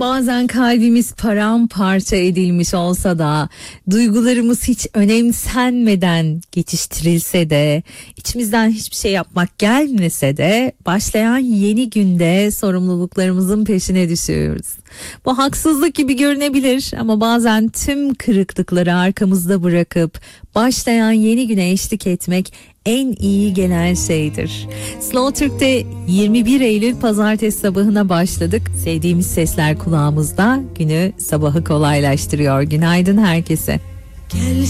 Bazen kalbimiz paramparça edilmiş olsa da, duygularımız hiç önemsenmeden geçiştirilse de, içimizden hiçbir şey yapmak gelmese de, başlayan yeni günde sorumluluklarımızın peşine düşüyoruz. Bu haksızlık gibi görünebilir ama bazen tüm kırıklıkları arkamızda bırakıp başlayan yeni güne eşlik etmek en iyi gelen şeydir. Slow Türk'te 21 Eylül Pazartesi sabahına başladık. Sevdiğimiz sesler kulağımızda günü, sabahı kolaylaştırıyor. Günaydın herkese.